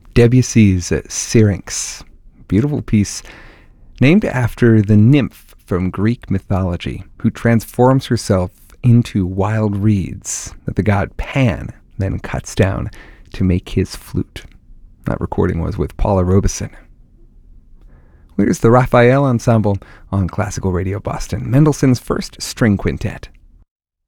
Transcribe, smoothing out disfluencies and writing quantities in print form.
Debussy's Syrinx. Beautiful piece named after the nymph from Greek mythology who transforms herself into wild reeds that the god Pan then cuts down to make his flute. That recording was with Paula Robeson. Here's the Raphael Ensemble on Classical Radio Boston, Mendelssohn's First String Quintet.